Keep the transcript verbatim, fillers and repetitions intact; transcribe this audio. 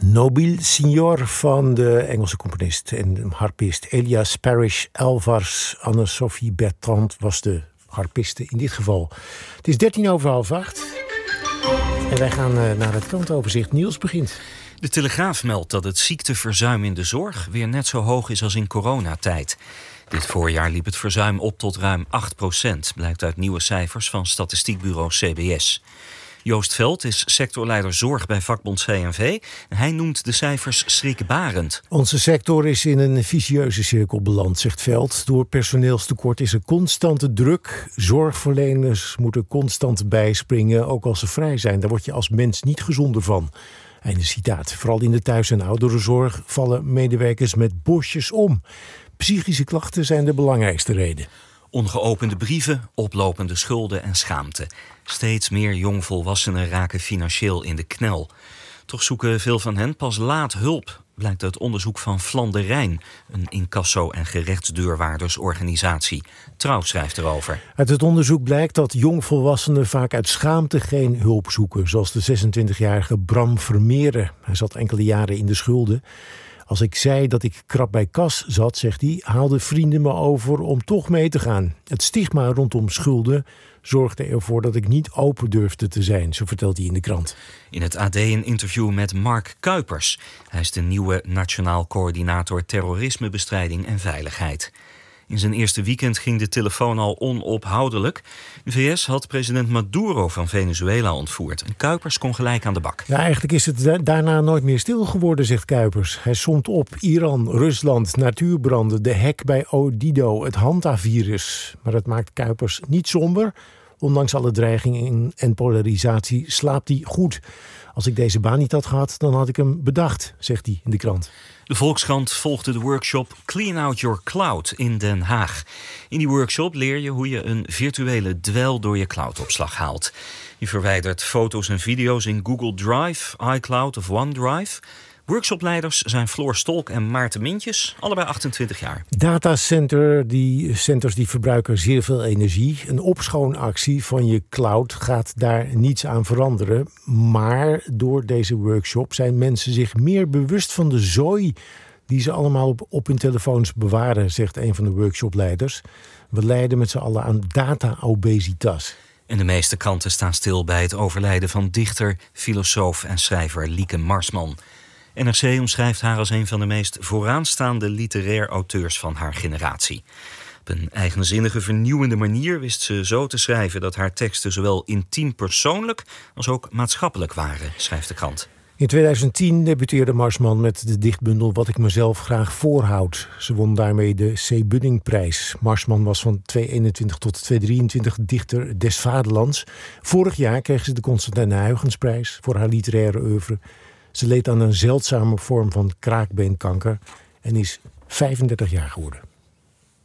Nobile Signor van de Engelse componist en harpist Elias Parrish Elvars. Anne-Sophie Bertrand was de harpiste in dit geval. Het is dertien over half acht. En wij gaan naar het krantoverzicht. Niels begint. De Telegraaf meldt dat het ziekteverzuim in de zorg weer net zo hoog is als in coronatijd. Dit voorjaar liep het verzuim op tot ruim acht procent, blijkt uit nieuwe cijfers van statistiekbureau C B S. Joost Veld is sectorleider zorg bij vakbond C N V. En hij noemt de cijfers schrikbarend. Onze sector is in een vicieuze cirkel beland, zegt Veld. Door personeelstekort is er constante druk. Zorgverleners moeten constant bijspringen, ook als ze vrij zijn. Daar word je als mens niet gezonder van. Einde citaat. Vooral in de thuis- en ouderenzorg vallen medewerkers met bosjes om. Psychische klachten zijn de belangrijkste reden. Ongeopende brieven, oplopende schulden en schaamte. Steeds meer jongvolwassenen raken financieel in de knel. Toch zoeken veel van hen pas laat hulp, blijkt uit onderzoek van Flanderijn, een incasso- en gerechtsdeurwaardersorganisatie. Trouw schrijft erover. Uit het onderzoek blijkt dat jongvolwassenen vaak uit schaamte geen hulp zoeken, zoals de zesentwintigjarige Bram Vermeeren. Hij zat enkele jaren in de schulden. Als ik zei dat ik krap bij kas zat, zegt hij, haalden vrienden me over om toch mee te gaan. Het stigma rondom schulden zorgde ervoor dat ik niet open durfde te zijn, zo vertelt hij in de krant. In het A D een interview met Mark Kuipers. Hij is de nieuwe Nationaal Coördinator Terrorismebestrijding en Veiligheid. In zijn eerste weekend ging de telefoon al onophoudelijk. De V S had president Maduro van Venezuela ontvoerd. En Kuipers kon gelijk aan de bak. Ja, eigenlijk is het da- daarna nooit meer stil geworden, zegt Kuipers. Hij somt op Iran, Rusland, natuurbranden, de hek bij Odido, het hantavirus. Maar dat maakt Kuipers niet somber. Ondanks alle dreigingen en polarisatie slaapt hij goed. Als ik deze baan niet had gehad, dan had ik hem bedacht, zegt hij in de krant. De Volkskrant volgde de workshop Clean Out Your Cloud in Den Haag. In die workshop leer je hoe je een virtuele dweil door je cloudopslag haalt. Je verwijdert foto's en video's in Google Drive, iCloud of OneDrive. Workshopleiders zijn Floor Stolk en Maarten Mintjes, allebei achtentwintig jaar. Datacenter, die centers die verbruiken zeer veel energie. Een opschoonactie van je cloud gaat daar niets aan veranderen. Maar door deze workshop zijn mensen zich meer bewust van de zooi die ze allemaal op, op hun telefoons bewaren, zegt een van de workshopleiders. We lijden met z'n allen aan data-obesitas. En de meeste kranten staan stil bij het overlijden van dichter, filosoof en schrijver Lieke Marsman. N R C omschrijft haar als een van de meest vooraanstaande literair auteurs van haar generatie. Op een eigenzinnige, vernieuwende manier wist ze zo te schrijven dat haar teksten zowel intiem persoonlijk als ook maatschappelijk waren, schrijft de krant. In tweeduizend tien debuteerde Marsman met de dichtbundel Wat ik mezelf graag voorhoud. Ze won daarmee de C. Buddingprijs. Marsman was van tweeduizend eenentwintig tot tweeduizend drieëntwintig dichter des vaderlands. Vorig jaar kreeg ze de Constantijn Huygensprijs voor haar literaire oeuvre. Ze leed aan een zeldzame vorm van kraakbeenkanker en is vijfendertig jaar geworden.